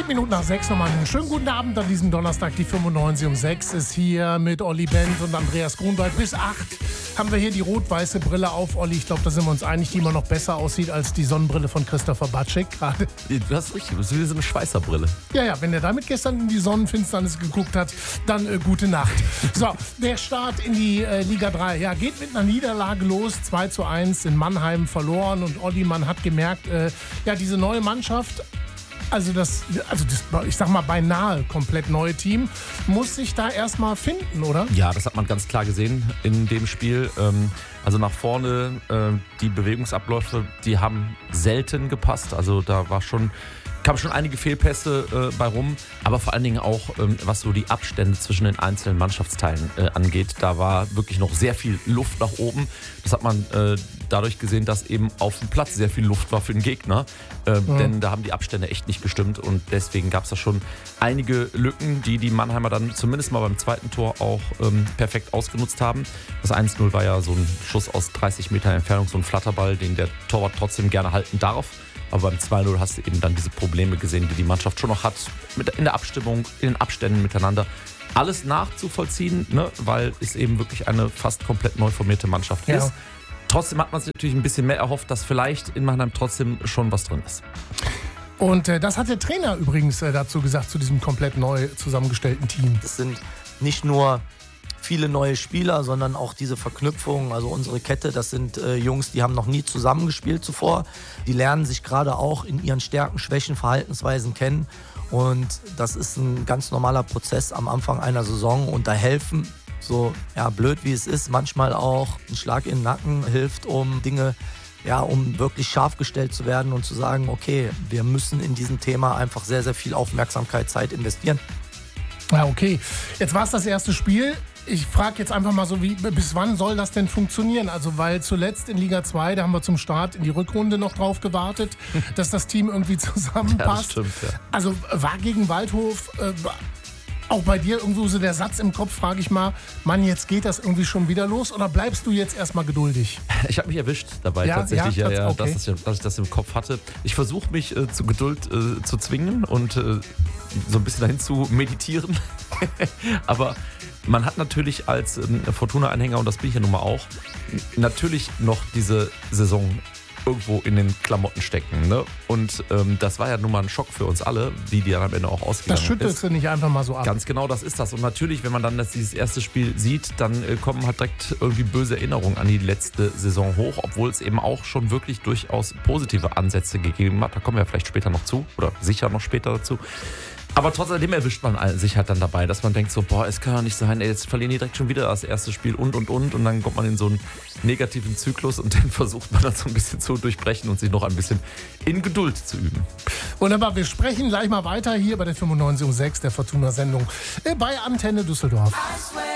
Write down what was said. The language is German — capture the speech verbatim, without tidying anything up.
Minuten nach sechs nochmal einen schönen guten Abend an diesem Donnerstag. Die fünfundneunzig um sechs ist hier mit Olli Bent und Andreas Grunwald. Bis acht haben wir hier die rot-weiße Brille auf. Olli, ich glaube, da sind wir uns einig, die immer noch besser aussieht als die Sonnenbrille von Christopher Batschek gerade. Du hast richtig, das ist wie so eine Schweißerbrille. Ja, ja, wenn der damit gestern in die Sonnenfinsternis geguckt hat, dann äh, gute Nacht. So, der Start in die äh, Liga drei. Ja, geht mit einer Niederlage los. zwei zu eins in Mannheim verloren. Und Olli, man hat gemerkt, äh, ja, diese neue Mannschaft, also das, also das, ich sag mal, beinahe komplett neue Team, muss sich da erstmal finden, oder? Ja, das hat man ganz klar gesehen in dem Spiel. Also nach vorne, die Bewegungsabläufe, die haben selten gepasst. Also da war schon, kamen schon einige Fehlpässe bei rum. Aber vor allen Dingen auch, was so die Abstände zwischen den einzelnen Mannschaftsteilen angeht, da war wirklich noch sehr viel Luft nach oben. Das hat man dadurch gesehen, dass eben auf dem Platz sehr viel Luft war für den Gegner. Äh, mhm. Denn da haben die Abstände echt nicht gestimmt. Und deswegen gab es da schon einige Lücken, die die Mannheimer dann zumindest mal beim zweiten Tor auch ähm, perfekt ausgenutzt haben. Das eins null war ja so ein Schuss aus dreißig Meter Entfernung, so ein Flatterball, den der Torwart trotzdem gerne halten darf. Aber beim zwei null hast du eben dann diese Probleme gesehen, die die Mannschaft schon noch hat mit, in der Abstimmung, in den Abständen miteinander. Alles nachzuvollziehen, ne, weil es eben wirklich eine fast komplett neu formierte Mannschaft ja. ist. Trotzdem hat man sich natürlich ein bisschen mehr erhofft, dass vielleicht in Mannheim trotzdem schon was drin ist. Und äh, das hat der Trainer übrigens äh, dazu gesagt, zu diesem komplett neu zusammengestellten Team. Das sind nicht nur viele neue Spieler, sondern auch diese Verknüpfung. Also unsere Kette, das sind äh, Jungs, die haben noch nie zusammengespielt zuvor. Die lernen sich gerade auch in ihren Stärken, Schwächen, Verhaltensweisen kennen. Und das ist ein ganz normaler Prozess am Anfang einer Saison. Und da helfen, so ja, blöd wie es ist, manchmal auch ein Schlag in den Nacken hilft, um Dinge, ja, um wirklich scharf gestellt zu werden und zu sagen, okay, wir müssen in diesem Thema einfach sehr, sehr viel Aufmerksamkeit, Zeit investieren. Ja, okay. Jetzt war es das erste Spiel. Ich frage jetzt einfach mal so, wie, bis wann soll das denn funktionieren? Also, weil zuletzt in Liga zwei, da haben wir zum Start in die Rückrunde noch drauf gewartet, dass das Team irgendwie zusammenpasst. Ja, das stimmt, ja. Also, war gegen Waldhof äh, auch bei dir irgendwo so der Satz im Kopf, frage ich mal, Mann, jetzt geht das irgendwie schon wieder los, oder bleibst du jetzt erstmal geduldig? Ich habe mich erwischt dabei ja, tatsächlich, ja, ja, ja, okay. dass, ich, dass ich das im Kopf hatte. Ich versuche mich äh, zu Geduld äh, zu zwingen und äh, so ein bisschen dahin zu meditieren. Aber man hat natürlich als ähm, Fortuna-Anhänger, und das bin ich ja nun mal auch, natürlich noch diese Saison irgendwo in den Klamotten stecken. Ne? Und ähm, das war ja nun mal ein Schock für uns alle, wie die dann am Ende auch ausgegangen ist. Das schüttelst du nicht einfach mal so ab. Ganz genau, das ist das. Und natürlich, wenn man dann das, dieses erste Spiel sieht, dann äh, kommen halt direkt irgendwie böse Erinnerungen an die letzte Saison hoch, obwohl es eben auch schon wirklich durchaus positive Ansätze gegeben hat. Da kommen wir vielleicht später noch zu, oder sicher noch später dazu. Aber trotzdem erwischt man sich halt dann dabei, dass man denkt so, boah, es kann ja nicht sein, ey, jetzt verlieren die direkt schon wieder das erste Spiel und, und, und. Und dann kommt man in so einen negativen Zyklus und den versucht man dann so ein bisschen zu durchbrechen und sich noch ein bisschen in Geduld zu üben. Wunderbar, wir sprechen gleich mal weiter hier bei der fünfundneunzig um sechs, der Fortuna-Sendung bei Antenne Düsseldorf.